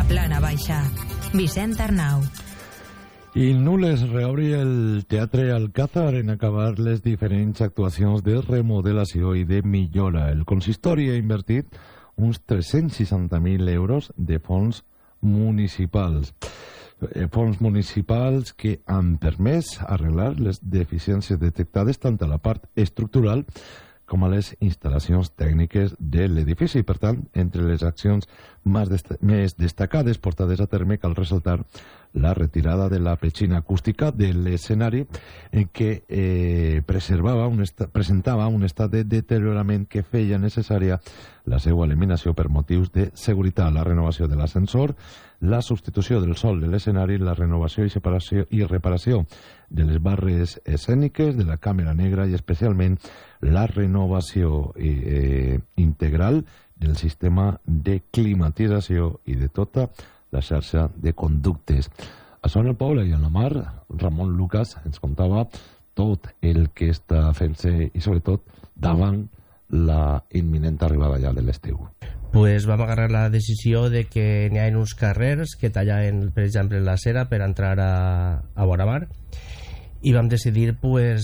Plana Baixa. Vicent Arnau. I Nules reobri el Teatre Alcázar en acabar les diferents actuacions de remodelació i de millora. El consistori ha invertit uns 360.000 euros de fons municipals. Fons municipals que han permès arreglar les deficiències detectades tant a la part estructural com a les instal·lacions tècniques de l'edifici. Per tant, entre les accions més destacades portades a terme cal ressaltar la retirada de la petxina acústica de l'escenari en què presentava un estat de deteriorament que feia necessària la seva eliminació per motius de seguretat, la renovació de l'ascensor, la substitució del sòl de l'escenari, la renovació i reparació de les barres escèniques, de la càmera negra i especialment la renovació integral del sistema de climatització i de tota la xarxa de conductes. A Son el Poble i en la Mar, Ramon Lucas ens contava tot el que està fent-se i sobretot davant la imminent arribada ja de l'estiu. Pues vam agarrar la decisió de que n'hi ha uns carrers que tallaven, per exemple, la cera per entrar a vora mar, i vam decidir pues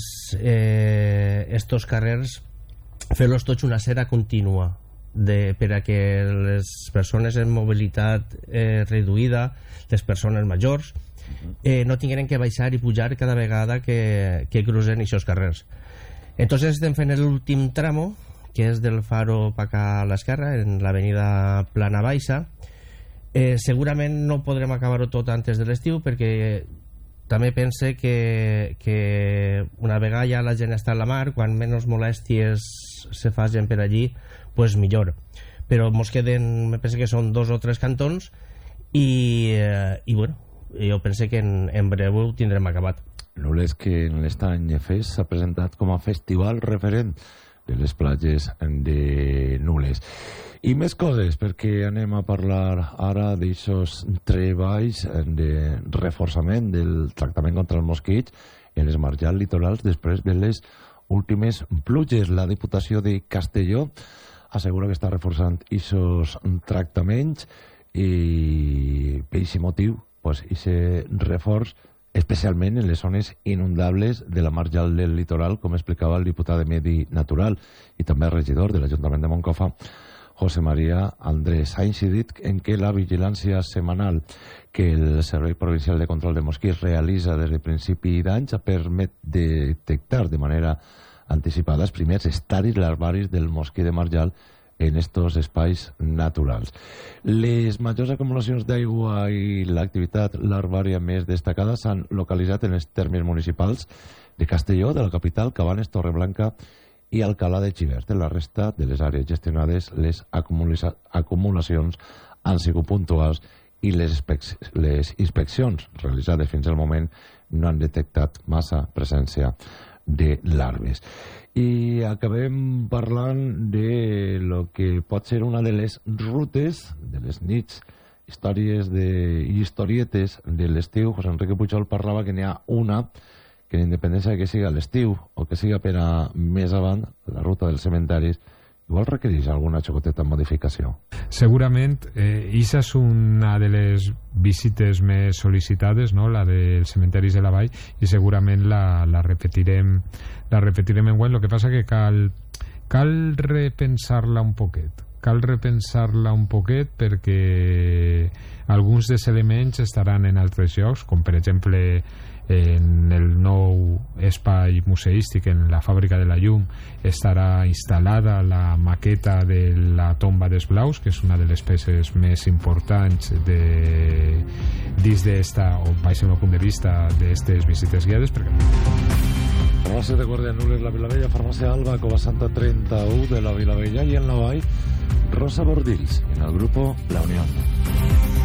estos carrers fer-los tots una cera contínua per a que les persones en mobilitat reduïda, les persones majors, no tingueren que baixar i pujar cada vegada que cruzen aquests carrers. Entonces estem fent l'últim tramo, que és del Faro pa acá a l'esquerra, en l'avenida Plana Baixa. Segurament no podrem acabar-ho tot antes de l'estiu, perquè també pense que una vegada ja la gent està a la mar, quan menys molèsties se facin per allí, pues millor. Però mos queden, me pense que són 2 o 3 cantons i bueno, jo pense que en breu ho tindrem acabat. Nules, que en l'estany FES s'ha presentat com a festival referent de les platges de Nules. I més coses, perquè anem a parlar ara d'aixòs treballs de reforçament del tractament contra els mosquits en les marjals litorals després de les últimes pluges. La Diputació de Castelló assegura que està reforçant aquests tractaments i per aquest motiu, aquest reforç especialment en les zones inundables de la marjal del litoral, com explicava el diputat de Medi Natural i també el regidor de l'Ajuntament de Moncofa, José María Andrés. Ha incidit en que la vigilància setmanal que el Servei Provincial de Control de Mosquits realitza des de principi d'any permet detectar de manera anticipada els primers estadis larvaris del mosquit de marjal en estos espais naturals. Les majors acumulacions d'aigua i l'activitat larvària més destacada s'han localitzat en els termes municipals de Castelló, de la capital, Cabanes, Torreblanca i Alcalà de Xivert. En la resta de les àrees gestionades, les acumulacions han sigut puntuals i les inspeccions realitzades fins al moment no han detectat massa presència de larves. I acabem parlant de lo que pot ser una de les rutes, de les nits, historietes de l'estiu. José Enrique Pujol parlava que n'hi ha una que, en independència que siga l'estiu o que siga per a més avant, la ruta dels cementaris, igual requereix alguna xocoteta modificació. Segurament, aquesta és una de les visites més sol·licitades, no? La dels cementaris de la Vall, i segurament la repetirem enguany. El que passa que cal repensar-la un poquet. Cal repensar-la un poquet perquè alguns dels elements estaran en altres llocs, com per exemple en el nou espai museístic, en la Fàbrica de la Llum, estarà instal·lada la maqueta de la tomba dels Blaus, que és una de les peces més importants dins d'esta, o baix el meu punt de vista, d'estes visites guiades. Farmàcia de Guàrdia Nules, la Vilavella, Farmàcia Alba, Cova Santa 31 de la Vilavella, i en la Vall, Rosa Bordills, en el grupo La Unión.